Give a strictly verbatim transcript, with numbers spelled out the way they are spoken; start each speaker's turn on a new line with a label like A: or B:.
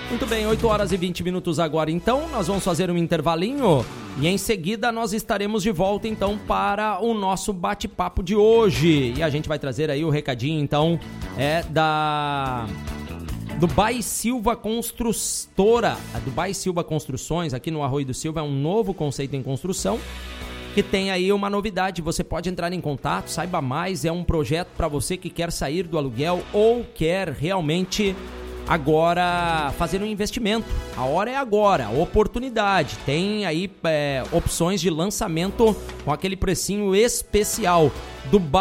A: Muito bem, oito horas e vinte minutos agora, então nós vamos fazer um intervalinho e em seguida nós estaremos de volta então para o nosso bate-papo de hoje. E a gente vai trazer aí o recadinho então é da Dubai Silva Construtora, a Dubai Silva Construções aqui no Arroio do Silva é um novo conceito em construção que tem aí uma novidade. Você pode entrar em contato, saiba mais, é um projeto para você que quer sair do aluguel ou quer realmente agora fazer um investimento. A hora é agora, oportunidade. Tem aí é, opções de lançamento com aquele precinho especial. Dubai